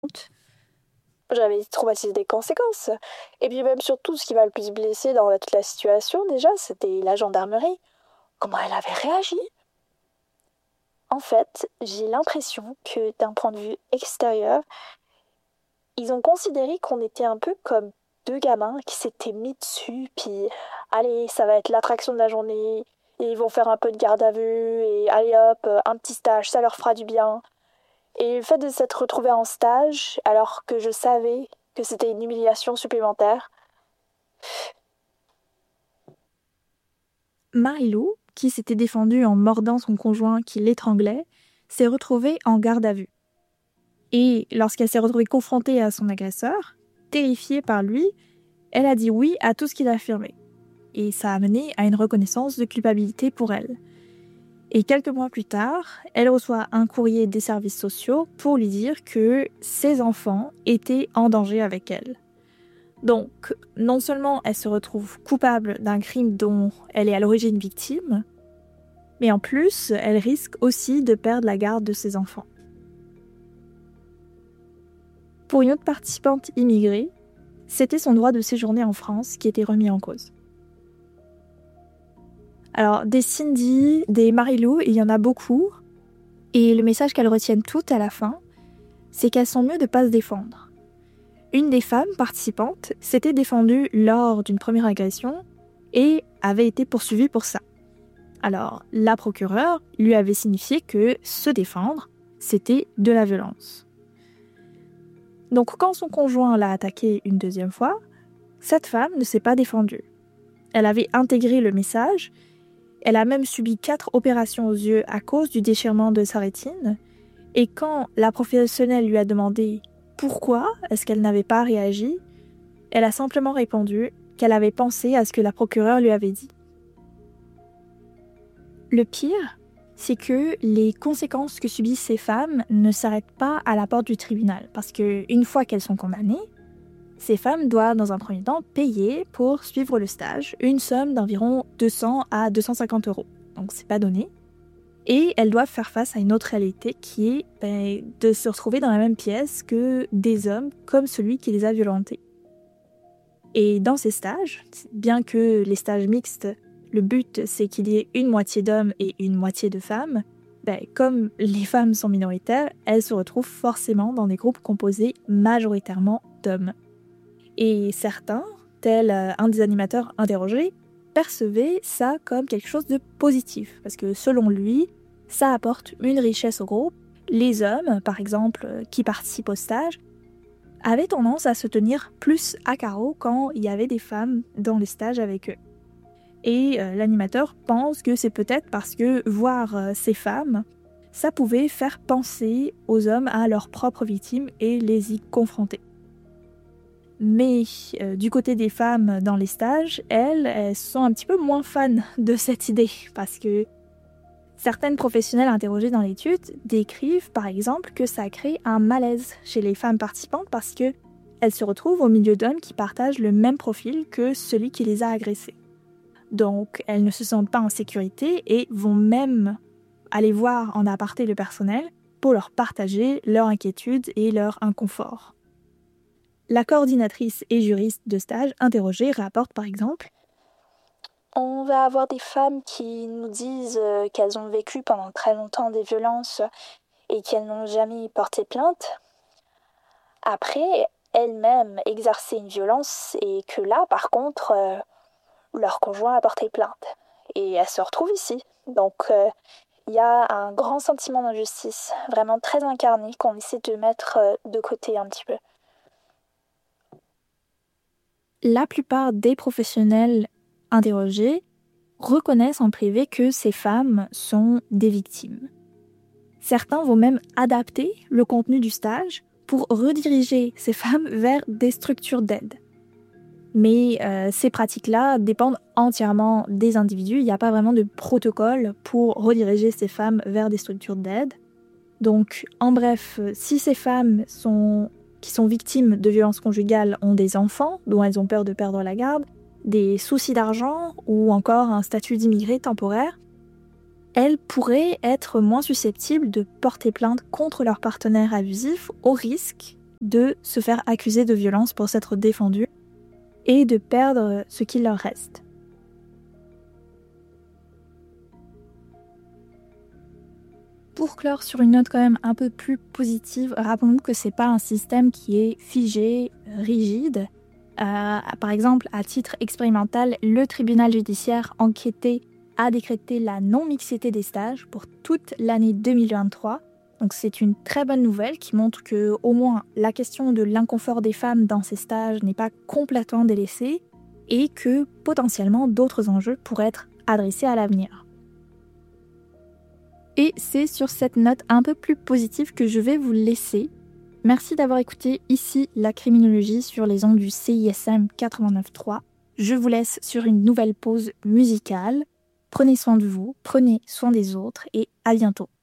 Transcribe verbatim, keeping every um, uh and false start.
J'avais été traumatisée des conséquences. Et puis même surtout, ce qui m'a le plus blessée dans toute la situation, déjà, c'était la gendarmerie. Comment elle avait réagi? En fait, j'ai l'impression que d'un point de vue extérieur, ils ont considéré qu'on était un peu comme deux gamins qui s'étaient mis dessus, puis allez, ça va être l'attraction de la journée, et ils vont faire un peu de garde à vue, et allez hop, un petit stage, ça leur fera du bien. Et le fait de s'être retrouvée en stage, alors que je savais que c'était une humiliation supplémentaire. Marie-Lou, qui s'était défendue en mordant son conjoint qui l'étranglait, s'est retrouvée en garde à vue. Et lorsqu'elle s'est retrouvée confrontée à son agresseur, terrifiée par lui, elle a dit oui à tout ce qu'il affirmait. Et ça a mené à une reconnaissance de culpabilité pour elle. Et quelques mois plus tard, elle reçoit un courrier des services sociaux pour lui dire que ses enfants étaient en danger avec elle. Donc, non seulement elle se retrouve coupable d'un crime dont elle est à l'origine victime, mais en plus, elle risque aussi de perdre la garde de ses enfants. Pour une autre participante immigrée, c'était son droit de séjourner en France qui était remis en cause. Alors, des Cindy, des Marie-Lou, il y en a beaucoup, et le message qu'elles retiennent toutes à la fin, c'est qu'elles sont mieux de ne pas se défendre. Une des femmes participantes s'était défendue lors d'une première agression et avait été poursuivie pour ça. Alors, la procureure lui avait signifié que se défendre, c'était de la violence. Donc, quand son conjoint l'a attaquée une deuxième fois, cette femme ne s'est pas défendue. Elle avait intégré le message, elle a même subi quatre opérations aux yeux à cause du déchirement de sa rétine, et quand la professionnelle lui a demandé pourquoi est-ce qu'elle n'avait pas réagi, elle a simplement répondu qu'elle avait pensé à ce que la procureure lui avait dit. Le pire, c'est que les conséquences que subissent ces femmes ne s'arrêtent pas à la porte du tribunal, parce qu'une fois qu'elles sont condamnées, ces femmes doivent dans un premier temps payer pour suivre le stage une somme d'environ deux cents à deux cent cinquante euros. Donc c'est pas donné. Et elles doivent faire face à une autre réalité qui est ben, de se retrouver dans la même pièce que des hommes comme celui qui les a violentées. Et dans ces stages, bien que les stages mixtes, le but c'est qu'il y ait une moitié d'hommes et une moitié de femmes, ben, comme les femmes sont minoritaires, elles se retrouvent forcément dans des groupes composés majoritairement d'hommes. Et certains, tels un des animateurs interrogés, percevaient ça comme quelque chose de positif, parce que selon lui, ça apporte une richesse au groupe. Les hommes, par exemple, qui participent au stage, avaient tendance à se tenir plus à carreau quand il y avait des femmes dans les stages avec eux. Et euh, l'animateur pense que c'est peut-être parce que voir euh, ces femmes, ça pouvait faire penser aux hommes à leurs propres victimes et les y confronter. Mais euh, du côté des femmes dans les stages, elles, elles sont un petit peu moins fans de cette idée, parce que certaines professionnelles interrogées dans l'étude décrivent par exemple que ça crée un malaise chez les femmes participantes parce qu'elles se retrouvent au milieu d'hommes qui partagent le même profil que celui qui les a agressées. Donc elles ne se sentent pas en sécurité et vont même aller voir en aparté le personnel pour leur partager leur inquiétude et leur inconfort. La coordinatrice et juriste de stage interrogée rapporte par exemple: On va avoir des femmes qui nous disent euh, qu'elles ont vécu pendant très longtemps des violences et qu'elles n'ont jamais porté plainte. Après, elles-mêmes exerçaient une violence et que là, par contre, euh, leur conjoint a porté plainte. Et elles se retrouvent ici. Donc, euh, il y a un grand sentiment d'injustice, vraiment très incarné, qu'on essaie de mettre euh, de côté un petit peu. La plupart des professionnels interrogés reconnaissent en privé que ces femmes sont des victimes. Certains vont même adapter le contenu du stage pour rediriger ces femmes vers des structures d'aide. Mais euh, ces pratiques-là dépendent entièrement des individus. Il n'y a pas vraiment de protocole pour rediriger ces femmes vers des structures d'aide. Donc, en bref, si ces femmes sont, qui sont victimes de violences conjugales ont des enfants dont elles ont peur de perdre la garde, des soucis d'argent ou encore un statut d'immigré temporaire, elles pourraient être moins susceptibles de porter plainte contre leur partenaire abusif au risque de se faire accuser de violence pour s'être défendus et de perdre ce qu'il leur reste. Pour clore sur une note quand même un peu plus positive, rappelons-nous que c'est pas un système qui est figé, rigide. Euh, par exemple, à titre expérimental, le tribunal judiciaire enquêté a décrété la non-mixité des stages pour toute l'année deux mille vingt-trois. Donc c'est une très bonne nouvelle qui montre que au moins la question de l'inconfort des femmes dans ces stages n'est pas complètement délaissée et que potentiellement d'autres enjeux pourraient être adressés à l'avenir. Et c'est sur cette note un peu plus positive que je vais vous laisser. Merci d'avoir écouté ici la criminologie sur les ondes du C I S M quatre-vingt-neuf trois. Je vous laisse sur une nouvelle pause musicale. Prenez soin de vous, prenez soin des autres et à bientôt.